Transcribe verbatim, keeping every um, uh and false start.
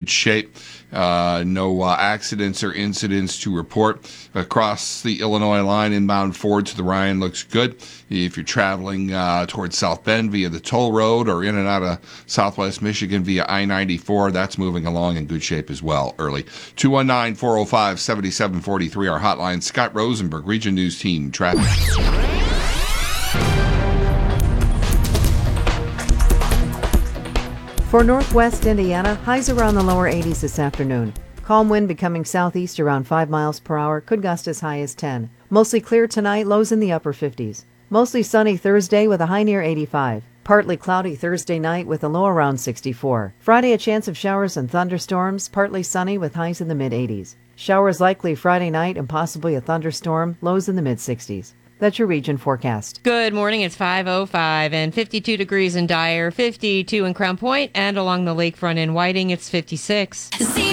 shape. Uh, no uh, accidents or incidents to report. Across the Illinois line, inbound Ford to the Ryan looks good. If you're traveling uh, towards South Bend via the toll road or in and out of Southwest Michigan via I ninety-four, that's moving along in good shape as well early. two one nine, four oh five, seven seven four three, our hotline. Scott Rosenberg, Region News Team, traffic. For northwest Indiana, highs around the lower eighties this afternoon. Calm wind becoming southeast around five miles per hour, could gust as high as ten. Mostly clear tonight, lows in the upper fifties. Mostly sunny Thursday with a high near eighty-five. Partly cloudy Thursday night with a low around sixty-four. Friday, a chance of showers and thunderstorms, partly sunny with highs in the mid-eighties. Showers likely Friday night and possibly a thunderstorm, lows in the mid-sixties. That's your region forecast. Good morning. It's five oh five and fifty-two degrees in Dyer, fifty-two in Crown Point, and along the lakefront in Whiting, it's fifty-six.